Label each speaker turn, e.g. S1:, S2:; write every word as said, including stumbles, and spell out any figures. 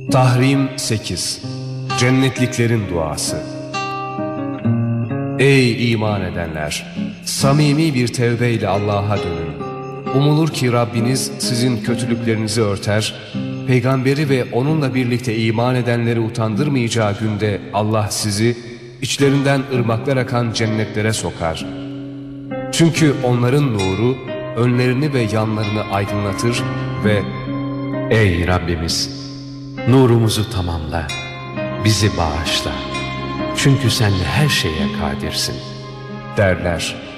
S1: Tahrim sekiz. Cennetliklerin duası. Ey iman edenler! Samimi bir tevbe ile Allah'a dönün. Umulur ki Rabbiniz sizin kötülüklerinizi örter, peygamberi ve onunla birlikte iman edenleri utandırmayacağı günde Allah sizi içlerinden ırmaklar akan cennetlere sokar. Çünkü onların nuru önlerini ve yanlarını aydınlatır ve
S2: Ey Rabbimiz! Nurumuzu tamamla, bizi bağışla. Çünkü sen her şeye kadirsin
S1: derler.